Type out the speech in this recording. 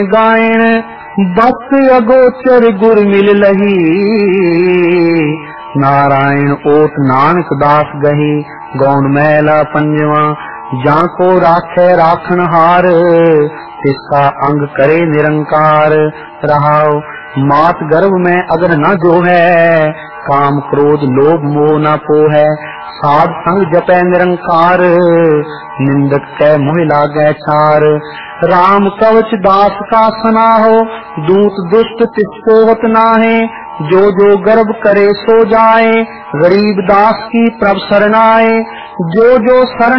गायण बस अगोचर गुर मिल लही, नारायण ओट नानक दास गही। गौण मैला पंजवा, जाको राखे राखन हार, तिसका अंग करे निरंकार। रहाओ मात गर्भ में अगर न जो है, काम क्रोध लोभ मोह न पोहै। साध संग जपै निरंकार, निंदक कै मोह लागै छार। राम कवच दास का सनाहो, दूत दुष्ट तिसको होत नाहे। जो जो गर्भ करे सो जाए, गरीब दास की प्रभ शरणाए। जो जो शरण